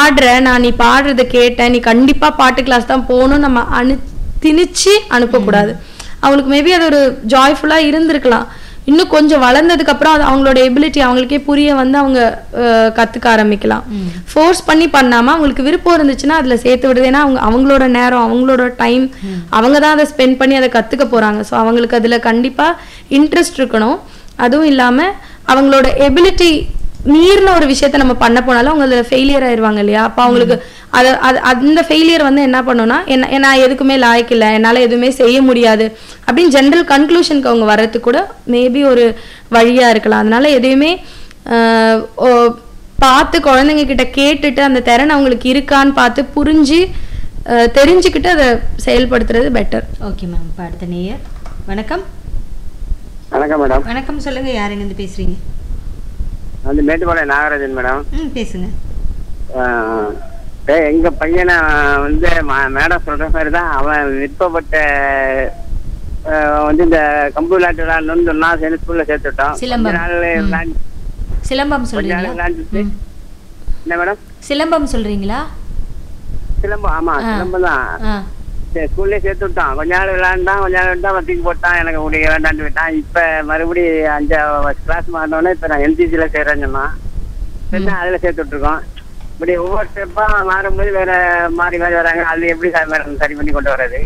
பாடுற, நான் நீ பாடுறத கேட்டேன், நீ கண்டிப்பா பாட்டு கிளாஸ் தான் போகணும் நம்ம திணிச்சு அனுப்பக்கூடாது. அவங்களுக்கு மேபி அது ஒரு ஜாய்ஃபுல்லா இருந்திருக்கலாம். இன்னும் கொஞ்சம் வளர்ந்ததுக்கு அப்புறம் அது அவங்களோட எபிலிட்டி அவங்களுக்கே புரிய வந்து அவங்க கத்துக்க ஆரம்பிக்கலாம். ஃபோர்ஸ் பண்ணி பண்ணாம அவங்களுக்கு விருப்பம் இருந்துச்சுன்னா அதுல சேர்த்து விடுது. ஏன்னா அவங்களோட நேரம், அவங்களோட டைம், அவங்க தான் அதை ஸ்பெண்ட் பண்ணி அதை கத்துக்க போறாங்க. ஸோ அவங்களுக்கு அதுல கண்டிப்பா இன்ட்ரெஸ்ட் இருக்கணும். அதுவும் இல்லாம அவங்களோட எபிலிட்டி மீறின ஒரு விஷயத்த நம்ம பண்ண போனாலும் அவங்க அதில் ஃபெயிலியர் ஆயிடுவாங்க இல்லையா? அப்போ அவங்களுக்கு அந்த ஃபெயிலியர் வந்து என்ன பண்ணோம்னா, நான் எதுக்குமே லாய்க்கு இல்லை, என்னால் எதுவுமே செய்ய முடியாது அப்படின்னு ஜென்ரல் கன்க்ளூஷனுக்கு அவங்க வர்றதுக்கு கூட மேபி ஒரு வழியாக இருக்கலாம். அதனால எதையுமே பார்த்து குழந்தைங்க கிட்ட கேட்டுட்டு அந்த திறன் அவங்களுக்கு இருக்கான்னு பார்த்து புரிஞ்சு தெரிஞ்சுக்கிட்டு அதை செயல்படுத்துறது பெட்டர். Okay ma'am. இப்போ அடுத்த நேயர். வணக்கம். வணக்கம் மேடம். வணக்கம், சொல்லுங்க, யாருங்க பேசுறீங்க? வந்து மேட்டுப்பாளையம் நாகராஜன் மேடம். பேசுங்க. எங்க பையனை வந்து மேடம் சொல்ற மாதிரி தான் அவன் விருப்பப்பட்ட வந்து இந்த கம்பு விளையாட்டு விளையாடணும்னு சொன்னா சரி ஸ்கூல்ல சேர்த்து விட்டோம். சிலம்பம் சொல்றீங்களா? என்ன மேடம்? சிலம்பம் சொல்றீங்களா? சிலம்பம், ஆமா சிலம்பம் தான். ஸ்கூல்லே சேர்த்து விட்டான். கொஞ்ச நாள் விளையாண்டான், கொஞ்ச நாள் விட்டா தூக்கி போட்டான், எனக்கு முடிய வேண்டான்னு விட்டான். இப்ப மறுபடியும் 5வது கிளாஸ் மாறினோடனே இப்ப நான் எல்சிசில சேர்றேன்னு சொன்னான். சரிதான், அதுல சேர்த்து விட்டுருக்கோம். இப்படி ஒவ்வொரு ஸ்டெப்பா மாறும்போது வேற மாறி மாறி வராங்க. அது எப்படி மேடம் சரி பண்ணி கொண்டு வர்றது?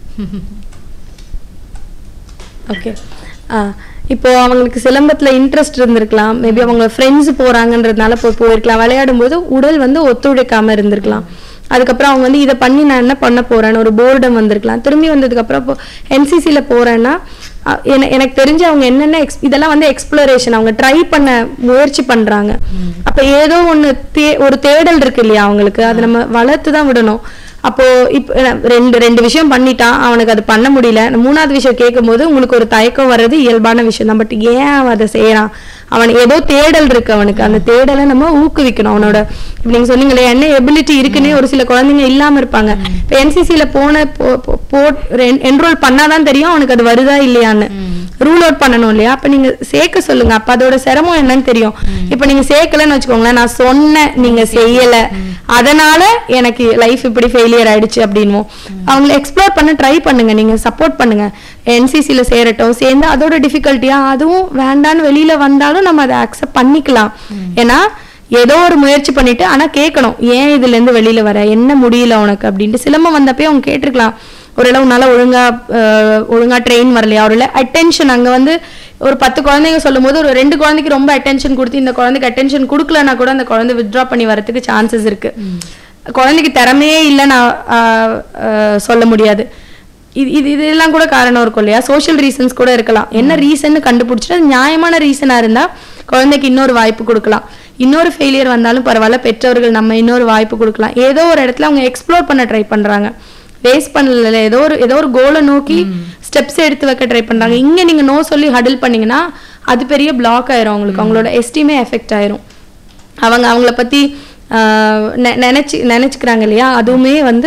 ஓகே, இப்போ அவங்களுக்கு சிலம்பத்துல இன்ட்ரெஸ்ட் இருந்திருக்கலாம். மேபி அவங்க ஃப்ரெண்ட்ஸ் போறாங்கன்றதுனால போயிருக்கலாம். விளையாடும் போது உடல் வந்து ஒத்துழைக்காம இருந்திருக்கலாம். அதுக்கப்புறம் அவங்க வந்து இதை பண்ணி நான் என்ன பண்ண போறேன்னு ஒரு போர்டம் வந்திருக்கலாம். திரும்பி வந்ததுக்கு அப்புறம் இப்போ என்சிசில போறேன்னா எனக்கு தெரிஞ்சு அவங்க என்னென்ன இதெல்லாம் வந்து எக்ஸ்ப்ளோரேஷன், அவங்க ட்ரை பண்ண முயற்சி பண்றாங்க. அப்ப ஏதோ ஒரு தேடல் இருக்கு இல்லையா அவங்களுக்கு, அதை நம்ம வளர்த்து தான் விடணும். அப்போ இப்ப ரெண்டு விஷயம் பண்ணிட்டான், அவனுக்கு அது பண்ண முடியல. 3வது விஷயம் கேட்கும் போது உங்களுக்கு ஒரு தயக்கம் வர்றது இயல்பான விஷயம் தான். பட் ஏன் அவன் அதை செய்யறான்? அவனுக்கு ஏதோ தேடல் இருக்கு, அவனுக்கு அந்த தேடலை நம்ம ஊக்குவிக்கணும். அவனோட இப்ப நீங்க சொன்னீங்களே என்ன எபிலிட்டி இருக்குன்னு ஒரு சில குழந்தைங்க இல்லாம இருப்பாங்க. இப்ப என்சிசில என்ரோல் பண்ணாதான் தெரியும் அவனுக்கு அது வருதா இல்லையான்னு. ரூல் அவுட் பண்ணணும் இல்லையா? அப்ப நீங்க சேர்க்க சொல்லுங்க. அப்ப அதோட சிரமம் என்னன்னு தெரியும். இப்ப நீங்க சேர்க்கலன்னு வச்சுக்கோங்களேன், நான் சொன்னேன் நீங்க செய்யல, அதனால எனக்கு லைஃப் இப்படி ஃபெயிலியர் ஆயிடுச்சு அப்படின்னு அவங்களை எக்ஸ்ப்ளோர் பண்ண ட்ரை பண்ணுங்க. நீங்க சப்போர்ட் பண்ணுங்க. என்சிசில சேரட்டும், சேர்ந்து அதோட டிஃபிகல்ட்டியா அதுவும் வேண்டான்னு வெளியில வந்தாலும் நம்ம அதை அக்செப்ட் பண்ணிக்கலாம். ஏன்னா ஏதோ ஒரு முயற்சி பண்ணிட்டு ஆனா கேட்கணும், ஏன் இதுல இருந்து வெளியில வர, என்ன முடியல உனக்கு அப்படின்ட்டு. சிலம்பம் வந்தப்பே அவங்க கேட்டிருக்கலாம், ஒருவேளை உன்னால ஒழுங்கா ட்ரெயின் வரலையா, ஒரு அட்டென்ஷன். அங்க வந்து ஒரு 10 குழந்தைங்க சொல்லும் போது ஒரு 2 குழந்தைக்கு ரொம்ப அட்டென்ஷன் கொடுத்து இந்த குழந்தைக்கு அட்டென்ஷன் கொடுக்கலன்னா கூட அந்த குழந்தை வித்ட்ரா பண்ணி வரதுக்கு சான்சஸ் இருக்கு. குழந்தைக்கு திறமையே இல்லைன்னு சொல்ல முடியாது. இதெல்லாம் கூட காரணம் இருக்கும் இல்லையா? சோஷியல் ரீசன்ஸ் கூட இருக்கலாம். என்ன ரீசன் கண்டுபிடிச்சிட்டு நியாயமான ரீசனா இருந்தா குழந்தைக்கு இன்னொரு வாய்ப்பு கொடுக்கலாம். இன்னொரு ஃபெயிலியர் வந்தாலும் பரவாயில்ல, பெற்றவர்கள் நம்ம இன்னொரு வாய்ப்பு கொடுக்கலாம். ஏதோ ஒரு இடத்துல அவங்க எக்ஸ்ப்ளோர் பண்ண ட்ரை பண்றாங்க, வேஸ்ட் பண்ணல. ஏதோ ஒரு கோலை நோக்கி ஸ்டெப்ஸ் எடுத்து வைக்க ட்ரை பண்றாங்க. இங்க நீங்க நோ சொல்லி ஹடில் பண்ணீங்கன்னா அது பெரிய பிளாக் ஆயிரும். அவங்களோட எஸ்டீமே எஃபெக்ட் ஆயிரும். அவங்கள பத்தி நினைச்சுக்கிறாங்க இல்லையா? அதுவுமே வந்து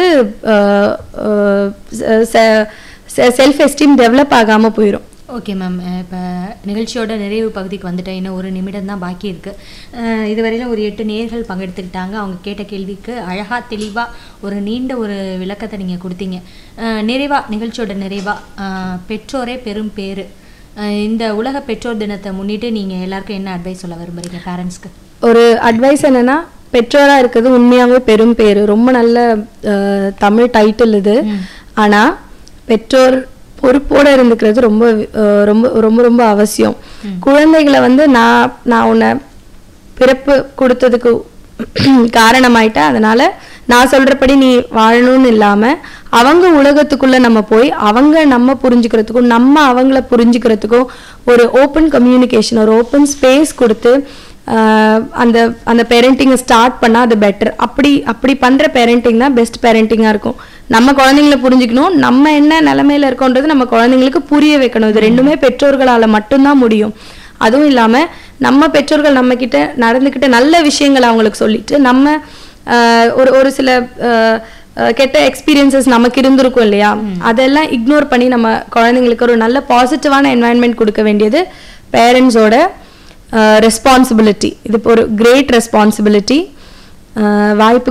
செல்ஃப் எஸ்டீம் டெவலப் ஆகாம போயிடும். Okay ma'am. இப்போ நிகழ்ச்சியோட நிறைவு பகுதிக்கு வந்துட்டேன். இன்னும் ஒரு நிமிடம் தான் பாக்கி இருக்குது. இதுவரையில் ஒரு 8 நேயர்கள் பங்கெடுத்துக்கிட்டாங்க. அவங்க கேட்ட கேள்விக்கு அழகாக தெளிவாக ஒரு நீண்ட ஒரு விளக்கத்தை நீங்கள் கொடுத்தீங்க. நிகழ்ச்சியோட பெற்றோரே பெரும் பேர். இந்த உலக பெற்றோர் தினத்தை முன்னிட்டு நீங்கள் எல்லாருக்கும் என்ன அட்வைஸ் சொல்ல விரும்புறீங்க பேரண்ட்ஸ்க்கு? ஒரு அட்வைஸ் என்னன்னா, பெற்றோராக இருக்கிறது உண்மையாகவே பெரும் பேர். ரொம்ப நல்ல தமிழ் டைட்டில் இது. ஆனால் பெற்றோர் பொறுப்போட இருந்துக்கிறது ரொம்ப ரொம்ப ரொம்ப ரொம்ப அவசியம். குழந்தைகளை வந்து நான் உன்னை பிறப்பு கொடுத்ததுக்கு காரணமாயிட்ட, அதனால நான் சொல்றபடி நீ வாழணும்னு இல்லாம அவங்க உலகத்துக்குள்ள நம்ம போய் அவங்க நம்ம புரிஞ்சுக்கிறதுக்கும் நம்ம அவங்கள புரிஞ்சுக்கிறதுக்கும் ஒரு ஓப்பன் கம்யூனிகேஷன், ஒரு ஓப்பன் ஸ்பேஸ் கொடுத்து அந்த அந்த பேரண்டிங்கை ஸ்டார்ட் பண்ணா அது பெட்டர். அப்படி பண்ற பேரண்டிங் தான் பெஸ்ட் பேரண்டிங்கா இருக்கும். நம்ம குழந்தைங்களை புரிஞ்சுக்கணும், நம்ம என்ன நிலைமையில இருக்கோன்றது நம்ம குழந்தைங்களுக்கு புரிய வைக்கணும். இது ரெண்டுமே பெற்றோர்களால மட்டும்தான் முடியும். அதுவும் இல்லாம நம்ம பெற்றோர்கள் நம்ம கிட்ட நடந்துக்கிட்ட நல்ல விஷயங்களை அவங்களுக்கு சொல்லிட்டு நம்ம ஒரு சில கெட்ட எக்ஸ்பீரியன்சஸ் நமக்கு இருந்திருக்கும் இல்லையா, அதெல்லாம் இக்னோர் பண்ணி நம்ம குழந்தைங்களுக்கு ஒரு நல்ல பாசிட்டிவான என்வாயன்மெண்ட் கொடுக்க வேண்டியது பேரண்ட்ஸோட ரெஸ்பான்சிபிலிட்டி. இது ஒரு கிரேட் ரெஸ்பான்சிபிலிட்டி. வாய்ப்பு